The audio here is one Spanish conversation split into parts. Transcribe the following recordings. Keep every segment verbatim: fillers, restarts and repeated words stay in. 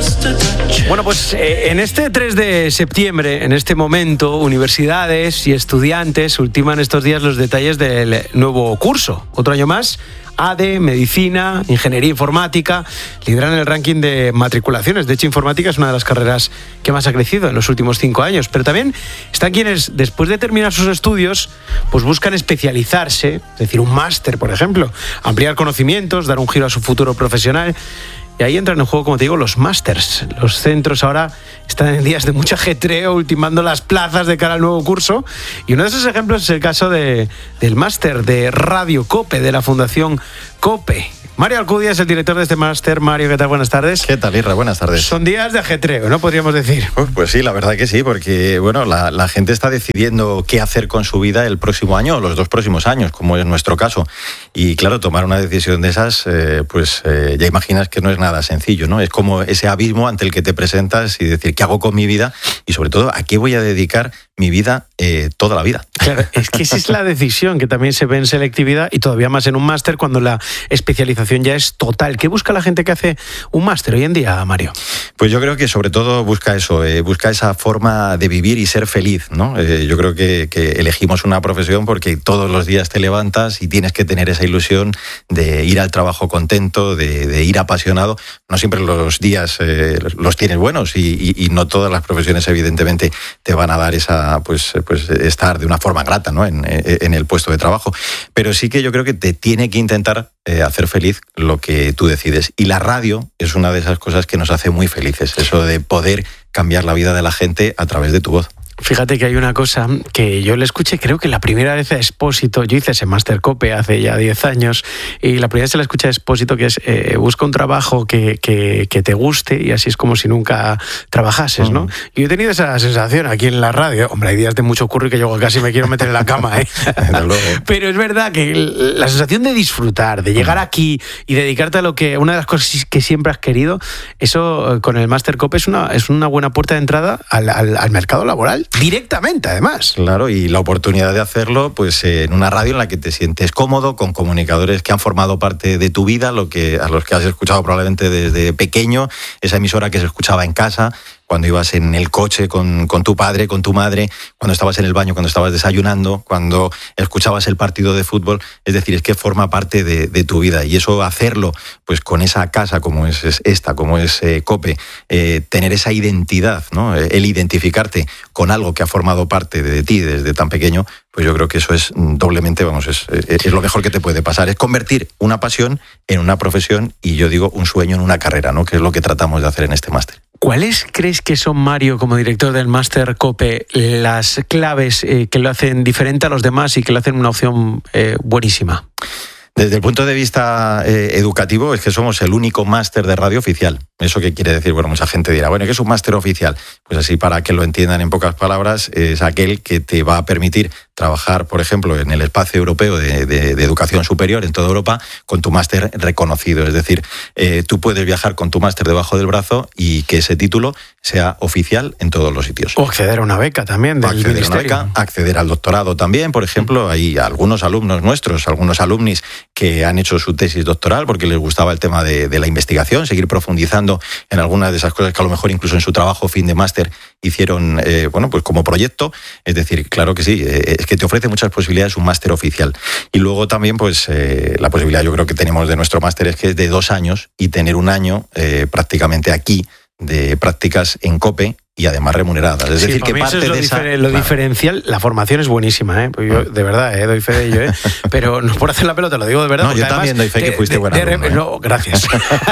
Bueno, pues eh, en este tres de septiembre, en este momento, universidades y estudiantes ultiman estos días los detalles del nuevo curso. Otro año más, A D E, Medicina, Ingeniería Informática, lideran el ranking de matriculaciones. De hecho, Informática es una de las carreras que más ha crecido en los últimos cinco años. Pero también están quienes, después de terminar sus estudios, pues buscan especializarse, es decir, un máster, por ejemplo, ampliar conocimientos, dar un giro a su futuro profesional. Y ahí entran en juego, como te digo, los másters. Los centros ahora están en días de mucho ajetreo, ultimando las plazas de cara al nuevo curso. Y uno de esos ejemplos es el caso de, del máster de Radio COPE, de la Fundación COPE. Mario Alcudia es el director de este máster. Mario, ¿qué tal? Buenas tardes. ¿Qué tal, Irra? Buenas tardes. Son días de ajetreo, ¿no? Podríamos decir. Uf, pues sí, la verdad que sí, porque bueno, la, la gente está decidiendo qué hacer con su vida el próximo año o los dos próximos años, como es nuestro caso. Y claro, tomar una decisión de esas, eh, pues eh, ya imaginas que no es nada sencillo, ¿no? Es como ese abismo ante el que te presentas y decir, ¿qué hago con mi vida? Y sobre todo, ¿a qué voy a dedicar mi vida eh, toda la vida? Claro, es que esa es la decisión que también se ve en selectividad y todavía más en un máster cuando la especialización ya es total. ¿Qué busca la gente que hace un máster hoy en día, Mario? Pues yo creo que sobre todo busca eso, eh, busca esa forma de vivir y ser feliz, ¿no? Eh, yo creo que, que elegimos una profesión porque todos los días te levantas y tienes que tener esa ilusión de ir al trabajo contento, de, de ir apasionado. No siempre los días eh, los tienes buenos y, y, y no todas las profesiones evidentemente te van a dar esa, pues, pues estar de una forma grata, ¿no? en, en el puesto de trabajo. Pero sí que yo creo que te tiene que intentar eh, hacer feliz lo que tú decides. Y la radio es una de esas cosas que nos hace muy felices, eso de poder cambiar la vida de la gente a través de tu voz. Fíjate que hay una cosa que yo le escuché, creo que la primera vez a Expósito, yo hice ese máster COPE hace ya diez años, y la primera vez se la escuché a Expósito, que es eh, busca un trabajo que, que, que te guste y así es como si nunca trabajases, ¿no? Uh-huh. Y yo he tenido esa sensación aquí en la radio. Hombre, hay días de mucho curro y que yo casi me quiero meter en la cama, ¿eh? Pero es verdad que la sensación de disfrutar, de llegar aquí y dedicarte a lo que, una de las cosas que siempre has querido, eso con el máster COPE es una, es una buena puerta de entrada al, al, al mercado laboral. Directamente, además. Claro, y la oportunidad de hacerlo pues en una radio en la que te sientes cómodo, con comunicadores que han formado parte de tu vida, lo que, a los que has escuchado probablemente desde pequeño, esa emisora que se escuchaba en casa, cuando ibas en el coche con, con tu padre, con tu madre, cuando estabas en el baño, cuando estabas desayunando, cuando escuchabas el partido de fútbol. Es decir, es que forma parte de, de tu vida. Y eso, hacerlo pues con esa casa como es, es esta, como es eh, COPE, eh, tener esa identidad, ¿no? El identificarte con algo que ha formado parte de ti desde tan pequeño, pues yo creo que eso es doblemente, vamos, es, es lo mejor que te puede pasar. Es convertir una pasión en una profesión y yo digo un sueño en una carrera, ¿no? Que es lo que tratamos de hacer en este máster. ¿Cuáles crees que son, Mario, como director del máster COPE, las claves eh, que lo hacen diferente a los demás y que lo hacen una opción eh, buenísima? Desde el punto de vista eh, educativo, es que somos el único máster de radio oficial. ¿Eso qué quiere decir? Bueno, mucha gente dirá, bueno, ¿qué es un máster oficial? Pues así, para que lo entiendan en pocas palabras, es aquel que te va a permitir trabajar, por ejemplo, en el espacio europeo de, de, de educación superior en toda Europa con tu máster reconocido. Es decir, eh, tú puedes viajar con tu máster debajo del brazo y que ese título sea oficial en todos los sitios. O acceder a una beca también del acceder ministerio. A una beca, acceder al doctorado también, por ejemplo. Hay algunos alumnos nuestros, algunos alumnis que han hecho su tesis doctoral porque les gustaba el tema de, de la investigación, seguir profundizando en algunas de esas cosas que a lo mejor incluso en su trabajo fin de máster hicieron, eh, bueno, pues como proyecto. Es decir, claro que sí, eh, es que te ofrece muchas posibilidades un máster oficial. Y luego también, pues, eh, la posibilidad yo creo que tenemos de nuestro máster es que es de dos años y tener un año eh, prácticamente aquí de prácticas en COPE y además remuneradas. Es sí, decir, que parte eso es lo de esa... Difer- lo claro. diferencial, la formación es buenísima, ¿eh? Pues yo, de verdad, ¿eh? Doy fe de ello, ¿eh? Pero no por hacer la pelota, lo digo de verdad. No, yo además, también doy fe de, que fuiste de, buena de, alumno, de, ¿eh? No, gracias.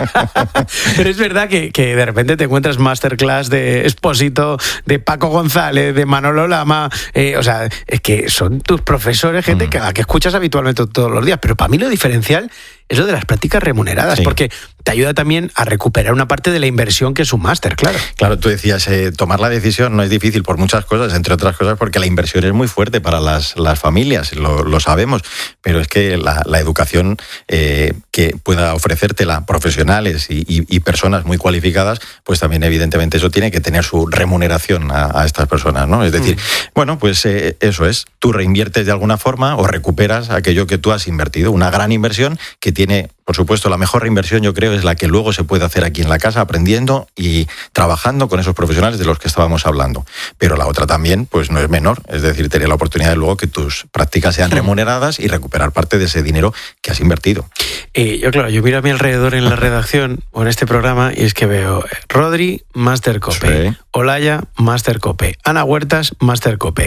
Pero es verdad que, que de repente te encuentras masterclass de Expósito, de Paco González, de Manolo Lama, eh, o sea, es que son tus profesores, gente mm. que, a que escuchas habitualmente todos los días, pero para mí lo diferencial es lo de las prácticas remuneradas, sí. Porque te ayuda también a recuperar una parte de la inversión que es un máster, claro. Claro, tú decías, eh, tomar la decisión no es difícil por muchas cosas, entre otras cosas porque la inversión es muy fuerte para las, las familias, lo, lo sabemos, pero es que la, la educación eh, que pueda ofrecértela profesionales y, y, y personas muy cualificadas, pues también evidentemente eso tiene que tener su remuneración a, a estas personas, ¿no? Es decir, mm. bueno, pues eh, eso es, tú reinviertes de alguna forma o recuperas aquello que tú has invertido, una gran inversión que tiene Por supuesto, la mejor reinversión yo creo es la que luego se puede hacer aquí en la casa, aprendiendo y trabajando con esos profesionales de los que estábamos hablando. Pero la otra también, pues no es menor, es decir, tener la oportunidad de luego que tus prácticas sean remuneradas y recuperar parte de ese dinero que has invertido. Y yo, claro, yo miro a mi alrededor en la redacción o en este programa y es que veo Rodri, Máster Cope, sí. Olaya, Máster Cope, Ana Huertas, Máster Cope.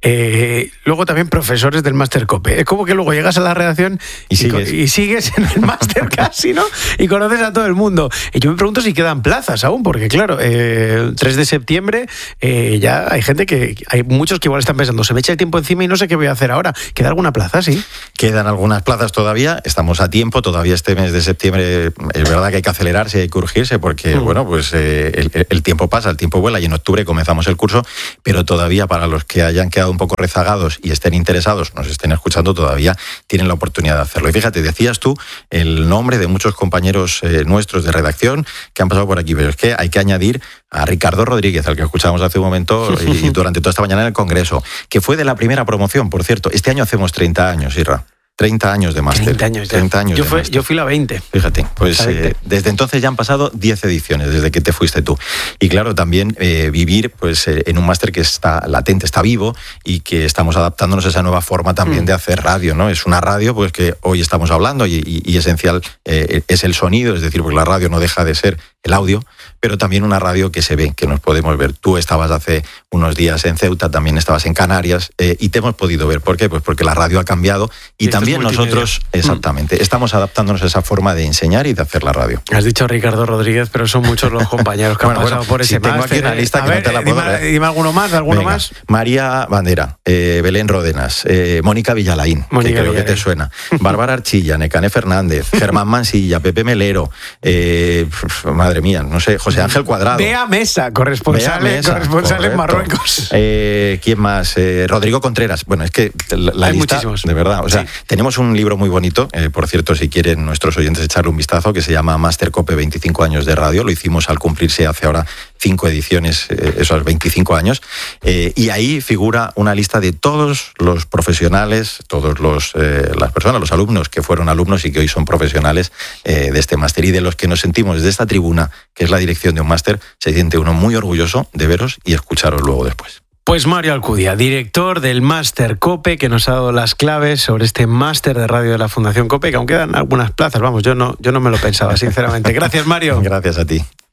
Eh, luego también profesores del Máster Cope. Es como que luego llegas a la redacción y, y, sigues. y sigues en el Máster casi, ¿no? Y conoces a todo el mundo. Y yo me pregunto si quedan plazas aún, porque claro, eh, el tres de septiembre eh, ya hay gente que, hay muchos que igual están pensando, se me echa el tiempo encima y no sé qué voy a hacer ahora. ¿Queda alguna plaza, sí? Quedan algunas plazas todavía, estamos a tiempo, todavía este mes de septiembre es verdad que hay que acelerarse, hay que urgirse, porque, mm. bueno, pues eh, el, el tiempo pasa, el tiempo vuela y en octubre comenzamos el curso, pero todavía para los que hayan quedado un poco rezagados y estén interesados, nos estén escuchando, todavía tienen la oportunidad de hacerlo. Y fíjate, decías tú el el nombre de muchos compañeros eh, nuestros de redacción que han pasado por aquí, pero es que hay que añadir a Ricardo Rodríguez, al que escuchábamos hace un momento y durante toda esta mañana en el Congreso, que fue de la primera promoción, por cierto. Este año hacemos treinta años, Irra. treinta años de máster. treinta años, treinta años yo, de fue, máster. yo fui la veinte. Fíjate, pues eh, desde entonces ya han pasado diez ediciones, desde que te fuiste tú. Y claro, también eh, vivir pues eh, en un máster que está latente, está vivo y que estamos adaptándonos a esa nueva forma también mm. de hacer radio, ¿no? Es una radio pues que hoy estamos hablando y, y, y esencial eh, es el sonido, es decir, pues la radio no deja de ser el audio, pero también una radio que se ve, que nos podemos ver. Tú estabas hace unos días en Ceuta, también estabas en Canarias eh, y te hemos podido ver. ¿Por qué? Pues porque la radio ha cambiado y sí, también nosotros... Exactamente. Estamos adaptándonos a esa forma de enseñar y de hacer la radio. Has dicho Ricardo Rodríguez, pero son muchos los compañeros que bueno, han pasado bueno, por ese si tengo máster. Aquí una lista que ver, no te la puedo dime, leer. dime alguno más, alguno Venga. más. María Bandera, eh, Belén Ródenas, eh, Mónica Villalaín, Mónica que creo Villalaín. Que te suena. Bárbara Archilla, Necane Fernández, Germán Mansilla, Pepe Melero, eh, madre mía, no sé, José Ángel Cuadrado. Bea Mesa, corresponsal, Bea Mesa, corresponsal en Marruecos. Eh, ¿Quién más? Eh, Rodrigo Contreras. Bueno, es que la, la Hay lista, muchísimos. De verdad, o sea, sí. tenemos un libro muy bonito, eh, por cierto, si quieren nuestros oyentes echarle un vistazo, que se llama Máster Cope veinticinco años de radio. Lo hicimos al cumplirse hace ahora cinco ediciones, eh, esos veinticinco años, eh, y ahí figura una lista de todos los profesionales, todos los eh, las personas, los alumnos que fueron alumnos y que hoy son profesionales eh, de este máster, y de los que nos sentimos desde esta tribuna, que es la dirección de un máster, se siente uno muy orgulloso de veros y escucharos luego después. Pues Mario Alcudia, director del Máster Cope, que nos ha dado las claves sobre este máster de radio de la Fundación Cope, que aún quedan algunas plazas, vamos, yo no, yo no me lo pensaba, sinceramente. Gracias, Mario. Gracias a ti.